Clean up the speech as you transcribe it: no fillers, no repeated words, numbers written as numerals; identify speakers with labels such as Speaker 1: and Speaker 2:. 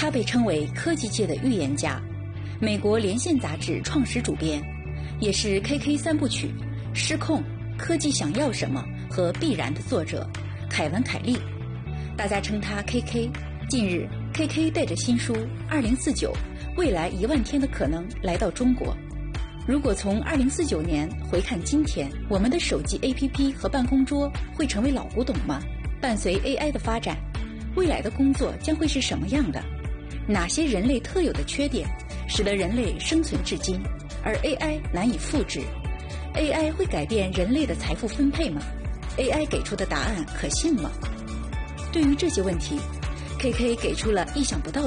Speaker 1: 他被称为科技界的预言家，美国连线杂志创始主编，也是 KK 三部曲《失控》《科技想要什么》和《必然》的作者凯文·凯利，大家称他 KK。近日 KK 带着新书《2049未来10000天的可能》来到中国。如果从2049年回看今天，我们的手机 APP 和办公桌会成为老古董吗？伴随 AI 的发展，未来的工作将会是什么样的？哪些人类特有的缺点使得人类生存至今，而 AI 难以复制？ AI 会改变人类的财富分配吗？ AI 给出的答案可信吗？对于这些问题，KK 给出了意想不到